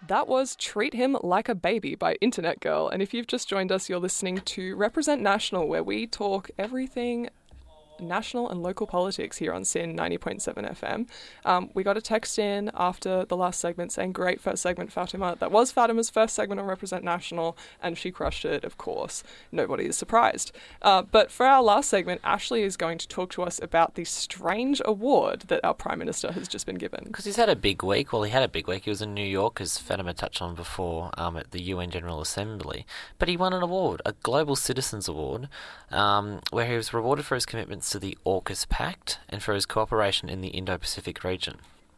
That was Treat Him Like a Baby by Internet Girl. And if you've just joined us, you're listening to Represent National, where we talk everything national and local politics here on SYN 90.7 FM. We got a text in after the last segment saying, great first segment, Fatima. That was Fatima's first segment on Represent National, and she crushed it, of course. Nobody is surprised. But for our last segment, Ashley is going to talk to us about the strange award that our Prime Minister has just been given. Because he's had a big week. Well, he had a big week. He was in New York, as Fatima touched on before, at the UN General Assembly. But he won an award, a Global Citizens Award, where he was rewarded for his commitments to the AUKUS Pact and for his cooperation in the Indo-Pacific region.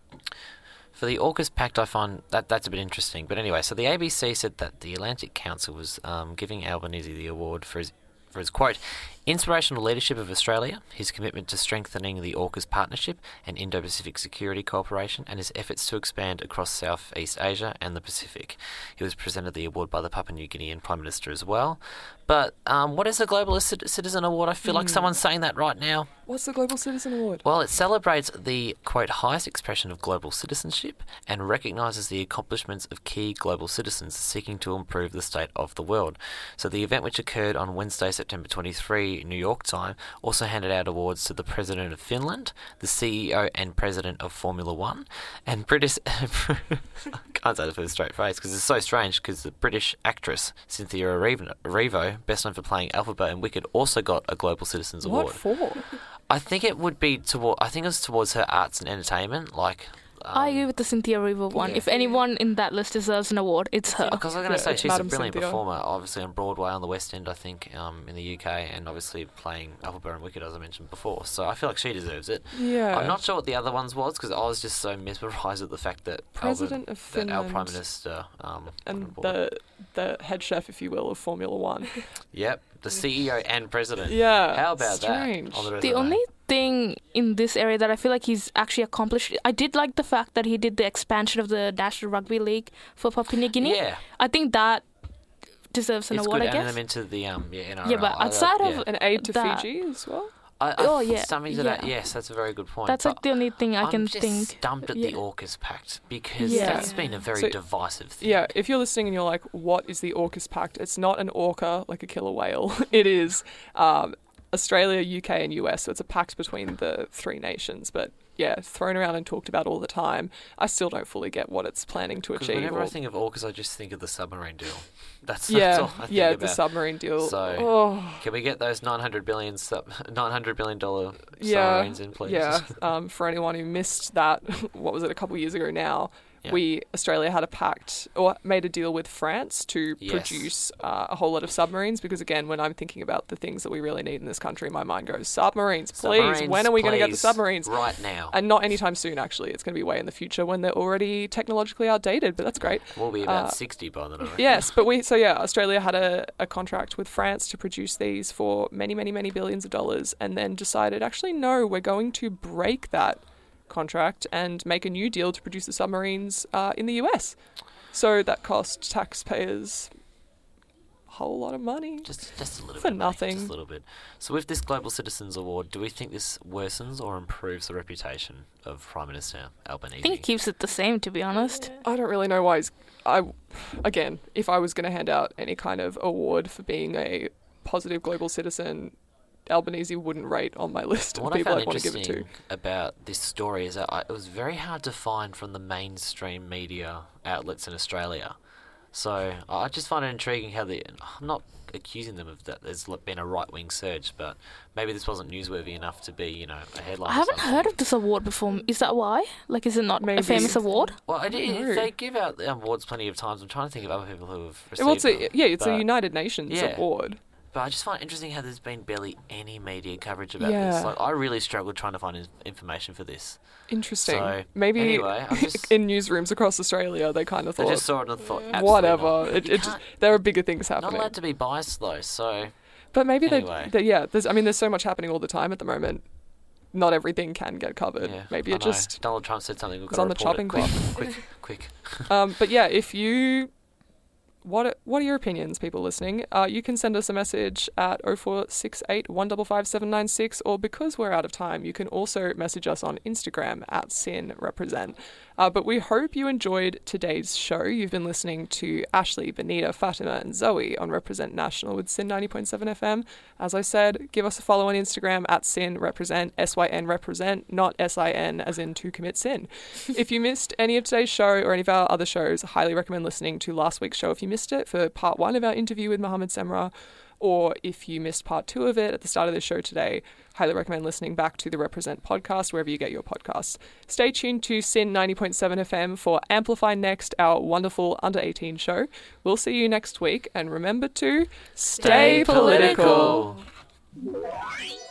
For the AUKUS Pact, I find that's a bit interesting. But anyway, so the ABC said that the Atlantic Council was giving Albanese the award for his, quote, inspirational leadership of Australia, his commitment to strengthening the AUKUS partnership and Indo-Pacific security cooperation, and his efforts to expand across Southeast Asia and the Pacific. He was presented the award by the Papua New Guinean Prime Minister as well. But what is the Global Citizen Award? I feel like someone's saying that right now. What's the Global Citizen Award? Well, it celebrates the, quote, highest expression of global citizenship and recognises the accomplishments of key global citizens seeking to improve the state of the world. So the event, which occurred on Wednesday, September 23, New York time, also handed out awards to the President of Finland, the CEO and President of Formula One, and British... I can't say this with a straight face because it's so strange, because the British actress Cynthia Erivo, best known for playing Alphaba and Wicked, also got a Global Citizens Award. What for? I think it would be it was towards her arts and entertainment, like... I agree with the Cynthia Erivo one. Yeah. If anyone in that list deserves an award, it's her. Because I was going to say she's Madam a brilliant Cynthia. performer, obviously on Broadway, on the West End, I think, in the UK, and obviously playing Alphaba and Wicked, as I mentioned before. So I feel like she deserves it. Yeah. I'm not sure what the other ones was, because I was just so mesmerised at the fact that President of that our Finland Prime Minister... and the head chef, if you will, of Formula One. Yep, the CEO and President. Yeah. How about strange. that? On The only thing in this area that I feel like he's actually accomplished, I did like the fact that he did the expansion of the National Rugby League for Papua New Guinea. Yeah. I think that deserves an award, I It's guess. good, and them into the NRL. Yeah, but outside of An aid to that, Fiji as well? Something to that. Yes, that's a very good point. That's like the only thing I can I'm just think. stumped at the AUKUS Pact, because Yeah. that's been a very divisive thing. Yeah, if you're listening and you're like, what is the AUKUS Pact? It's not an orca, like a killer whale. It is Australia, UK and US, so it's a pact between the three nations. But yeah, thrown around and talked about all the time. I still don't fully get what it's planning to achieve. Whenever I think of AUKUS, I just think of the submarine deal. That's all I think about. The submarine deal. So, can we get those $900 billion submarines in, please? Yeah, for anyone who missed that, what was it, a couple of years ago now, Australia had a pact, or made a deal with France to produce a whole lot of submarines, because again, when I'm thinking about the things that we really need in this country, my mind goes, submarines, please. When are we going to get the submarines? Right now. And not anytime soon, actually. It's going to be way in the future when they're already technologically outdated, but that's great. We'll be about 60 by then, I reckon. Yes, but Australia had a contract with France to produce these for many, many, many billions of dollars, and then decided, actually, no, we're going to break that contract and make a new deal to produce the submarines in the US. So that cost taxpayers a whole lot of money. Just a little for bit. Nothing. Just a little bit. So with this Global Citizens Award, do we think this worsens or improves the reputation of Prime Minister Albanese? I think it keeps it the same, to be honest. I don't really know why again, if I was going to hand out any kind of award for being a positive global citizen, Albanese wouldn't rate on my list of people I'd want to give it to. What I found interesting about this story is that it was very hard to find from the mainstream media outlets in Australia. So I just find it intriguing how I'm not accusing them of that there's been a right-wing surge, but maybe this wasn't newsworthy enough to be, a headline. I haven't heard of this award before. Is that why? Like, is it not a famous award? Well, they give out the awards plenty of times. I'm trying to think of other people who have received them. It's a United Nations award. But I just find it interesting how there's been barely any media coverage about this. Like, I really struggled trying to find information for this. Interesting. So, maybe anyway, in newsrooms across Australia, they kind of thought... They just saw it and thought, whatever. There are bigger things happening. Not allowed to be biased, though, so... But maybe anyway. there's so much happening all the time at the moment. Not everything can get covered. Yeah, maybe it just... Donald Trump said something. It's on the chopping block. Quick. But yeah, if you... What are your opinions, people listening? You can send us a message at 0468 155 796, or because we're out of time, you can also message us on Instagram at SYN Represent. But we hope you enjoyed today's show. You've been listening to Ashley, Benita, Fatima and Zoe on Represent National with SYN 90.7 FM. As I said, give us a follow on Instagram at SYN Represent, SYN Represent, not SIN as in to commit sin. If you missed any of today's show or any of our other shows, I highly recommend listening to last week's show if you missed it for part 1 of our interview with Mohammed Semra. Or if you missed part 2 of it at the start of the show today, highly recommend listening back to the Represent podcast, wherever you get your podcasts. Stay tuned to SYN 90.7 FM for Amplify Next, our wonderful under 18 show. We'll see you next week, and remember to stay political.